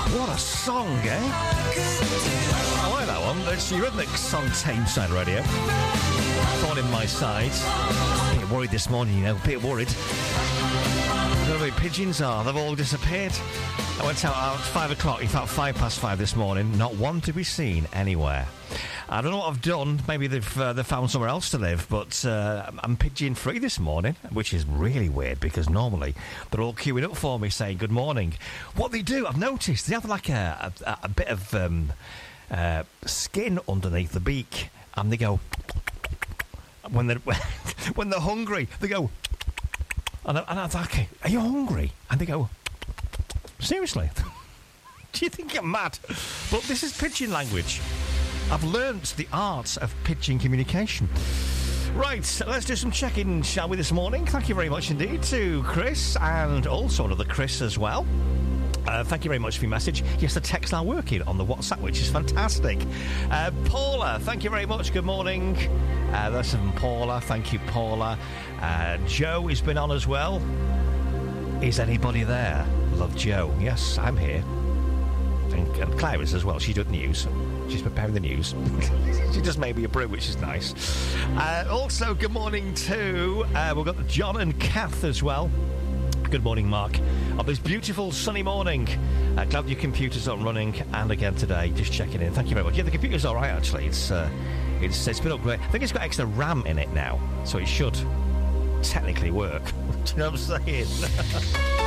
What a song, eh? I like that one. It's Eurythmics on Tameside Radio. Thorn in my side. A bit worried this morning, you know, a bit worried. I don't know where pigeons are. They've all disappeared. I went out at 5 o'clock, in fact 5:05 this morning. Not one to be seen anywhere. I don't know what I've done. Maybe they've found somewhere else to live, but I'm pigeon-free this morning, which is really weird because normally they're all queuing up for me saying good morning. What they do, I've noticed, they have like a bit of skin underneath the beak, and they go when they're hungry. They go, and I'm like, are you hungry? And they go, seriously? Do you think I'm mad? But this is pigeon language. I've learnt the art of pigeon communication. Right, let's do some check-in, shall we, this morning? Thank you very much indeed to Chris, and also another Chris as well. Thank you very much for your message. Yes, the texts are working on the WhatsApp, which is fantastic. Paula, thank you very much. Good morning. That's from Paula. Thank you, Paula. Joe has been on as well. Is anybody there? Love Joe. Yes, I'm here. And Claire is as well. She does news. She's preparing the news. She just made me a brew, which is nice. Also, good morning to... we've got John and Kath as well. Good morning, Mark. On this beautiful sunny morning. Glad your computer's not running. And again today, just checking in. Thank you very much. Yeah, the computer's all right, actually. It's been upgraded. I think it's got extra RAM in it now, so it should technically work. Do you know what I'm saying?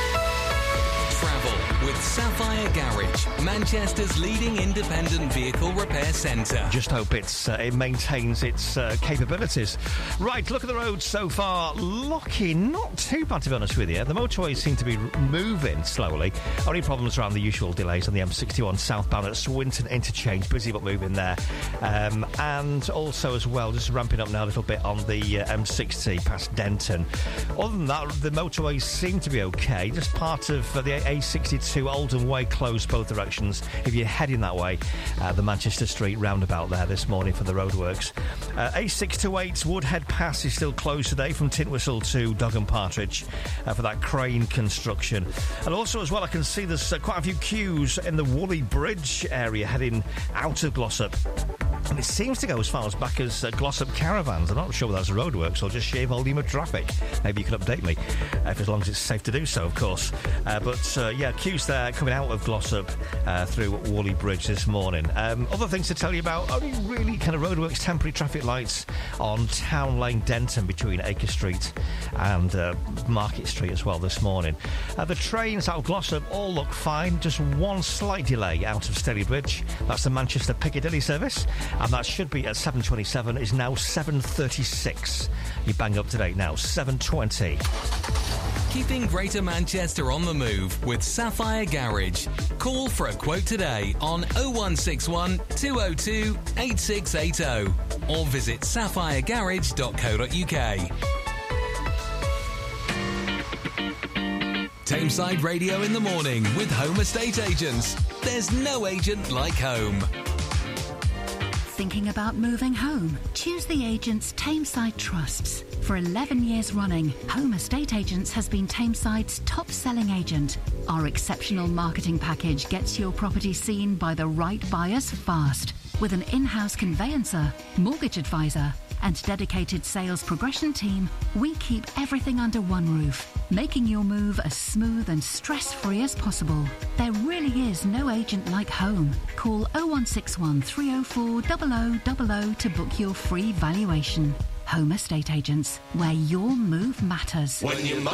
Travel with Sapphire Garage, Manchester's leading independent vehicle repair centre. Just hope it maintains its capabilities. Right, look at the roads so far. Looking not too bad, to be honest with you. The motorways seem to be moving slowly. Only problems around the usual delays on the M61 southbound at Swinton Interchange. Busy but moving there. And also as well, just ramping up now a little bit on the M60 past Denton. Other than that, the motorways seem to be okay. Just part of the A62 Oldham Way closed both directions if you're heading that way. The Manchester Street roundabout there this morning for the roadworks. A628 Woodhead Pass is still closed today from Tintwistle to Dog and Partridge for that crane construction. And also as well, I can see there's quite a few queues in the Woolley Bridge area heading out of Glossop. And it seems to go as far as back as Glossop Caravans. I'm not sure whether that's roadworks or just sheer volume of traffic. Maybe you can update me, as long as it's safe to do so, of course. Yeah, queues there coming out of Glossop through Woolley Bridge this morning. Other things to tell you about, only really kind of roadworks, temporary traffic lights on Town Lane Denton between Acre Street and Market Street as well this morning. The trains out of Glossop all look fine, just one slight delay out of Staley Bridge. That's the Manchester Piccadilly service, and that should be at 7:27, is now 7:36. You bang up to date now, 7:20. Keeping Greater Manchester on the move with Sapphire Garage. Call for a quote today on 0161 202 8680 or visit sapphiregarage.co.uk. Tameside Radio in the morning with Home Estate Agents. There's no agent like home. Thinking about moving home? Choose the agents Tameside trusts. For 11 years running, Home Estate Agents has been Tameside's top-selling agent. Our exceptional marketing package gets your property seen by the right buyers fast. With an in-house conveyancer, mortgage advisor, and dedicated sales progression team, we keep everything under one roof, making your move as smooth and stress-free as possible. There really is no agent like home. Call 0161 304 0000 to book your free valuation. Home Estate Agents, where your move matters. When you